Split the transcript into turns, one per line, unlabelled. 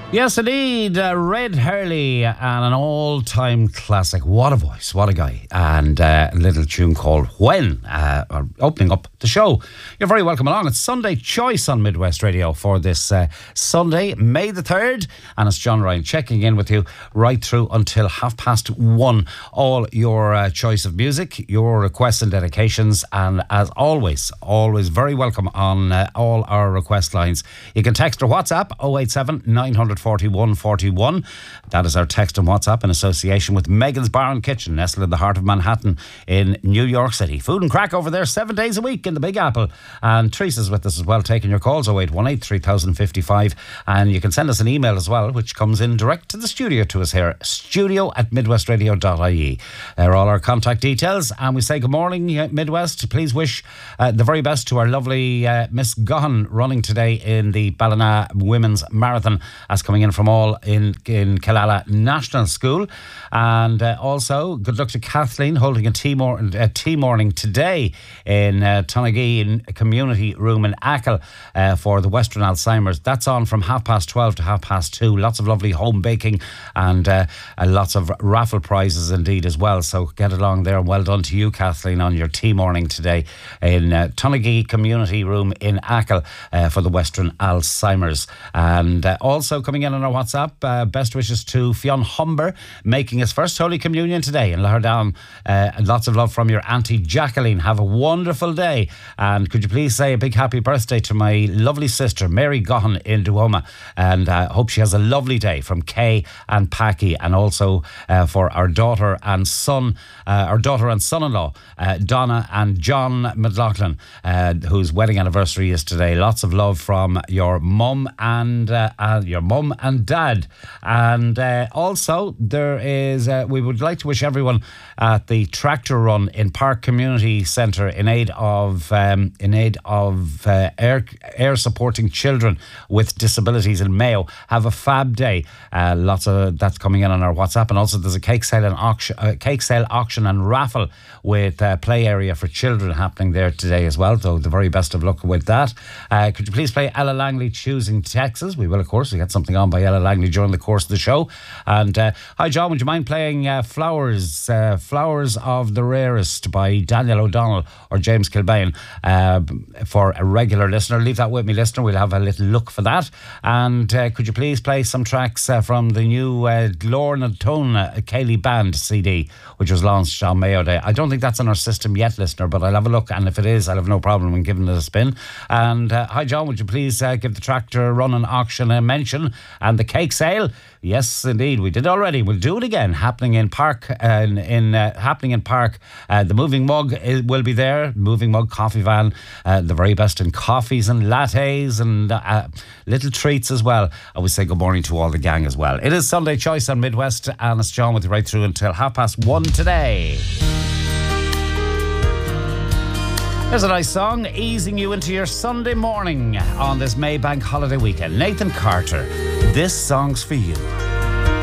Yes, indeed. Red Hurley and an all-time classic. What a voice, what a guy. And a little tune called When, opening up the show. You're very welcome along. It's Sunday Choice on Midwest Radio for this Sunday, May the 3rd. And it's John Ryan checking in with you right through until 1:30. All your choice of music, your requests and dedications. And as always very welcome on all our request lines. You can text or WhatsApp 087 900 4141. That is our text and WhatsApp in association with Megan's Bar and Kitchen, nestled in the heart of Manhattan in New York City. Food and crack over there 7 days a week in the Big Apple. And Teresa's with us as well, taking your calls 0818 3055. And you can send us an email as well, which comes in direct to the studio to us here, studio@midwestradio.ie. There are all our contact details. And we say good morning, Midwest. Please wish the very best to our lovely Miss Gahan running today in the Ballina Women's Marathon, as coming in from all in Killala National School. And also good luck to Kathleen holding a tea morning today in Tonagee Community Room in Achill for the Western Alzheimer's. That's on from 12:30 to 2:30. Lots of lovely home baking and lots of raffle prizes indeed as well. So get along there, and well done to you, Kathleen, on your tea morning today in Tonagee Community Room in Achill for the Western Alzheimer's. And also coming in on our WhatsApp, best wishes to Fionn Humber, making his first Holy Communion today in Laherdown. Lots of love from your Auntie Jacqueline. Have a wonderful day. And could you please say a big happy birthday to my lovely sister, Mary Gahan in Duoma. And hope she has a lovely day from Kay and Packy. And also for our daughter and son-in-law, Donna and John McLaughlin, whose wedding anniversary is today. Lots of love from your mum and dad. And also there is we would like to wish everyone at the tractor run in Park Community Centre in aid of air supporting children with disabilities in Mayo. Have a fab day. Lots of that's coming in on our WhatsApp. And also there's a cake sale auction and raffle with play area for children happening there today as well. So the very best of luck with that. Could you please play Ella Langley, Choosing Texas? We will, of course. We get something on by Ella Langley during the course of the show. And hi John, would you mind playing Flowers of the Rarest by Daniel O'Donnell or James Kilbane for a regular listener? Leave that with me, listener. We'll have a little look for that. And could you please play some tracks from the new Lorna Tone Cayley Band CD, which was launched on Mayo Day? I don't think that's on our system yet, listener, but I'll have a look, and if it is, I'll have no problem in giving it a spin. And hi John, would you please give the tractor run and auction a mention, and the cake sale? Yes, indeed, we did already. We'll do it again. Happening in Park. The Moving Mug will be there. Moving Mug coffee van. The very best in coffees and lattes and little treats as well. I would say good morning to all the gang as well. It is Sunday Choice on Midwest, and it's John with you right through until 1:30 today. There's a nice song easing you into your Sunday morning on this Maybank holiday weekend. Nathan Carter, this song's for you.